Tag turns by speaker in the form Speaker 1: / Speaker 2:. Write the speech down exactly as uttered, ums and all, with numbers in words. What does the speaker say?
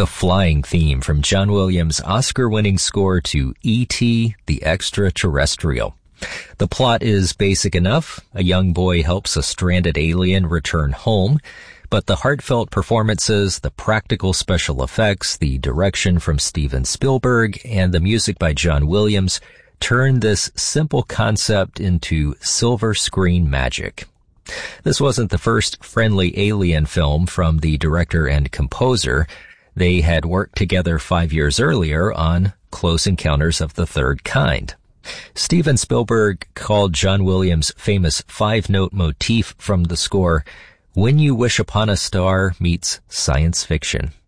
Speaker 1: the flying theme from John Williams' Oscar-winning score to E T the Extraterrestrial. The plot is basic enough. A young boy helps a stranded alien return home, but the heartfelt performances, the practical special effects, the direction from Steven Spielberg, and the music by John Williams turn this simple concept into silver screen magic. This wasn't the first friendly alien film from the director and composer. They had worked together five years earlier on Close Encounters of the Third Kind. Steven Spielberg called John Williams' famous five-note motif from the score "When You Wish Upon a Star" meets science fiction.